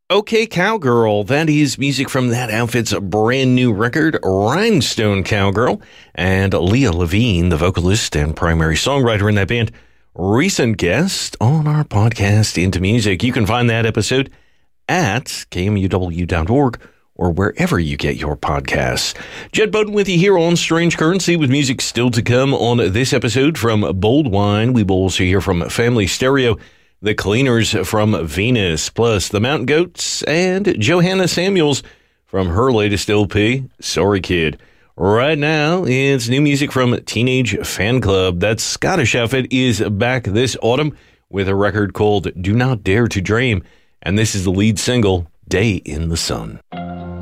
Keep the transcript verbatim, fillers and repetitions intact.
Okay, Cowgirl, that is music from that outfit's brand new record, Rhinestone Cowgirl, and Leah Levine, the vocalist and primary songwriter in that band, recent guest on our podcast, Into Music. You can find that episode at K M U W dot org or wherever you get your podcasts. Jed Bowden with you here on Strange Currency with music still to come on this episode from Bold Wine. We will also hear from Family Stereo, The Cleaners from Venus, plus the Mountain Goats, and Johanna Samuels from her latest L P, Sorry Kid. Right now, it's new music from Teenage Fan Club. That Scottish outfit is back this autumn with a record called Do Not Dare to Dream, and this is the lead single, Day in the Sun.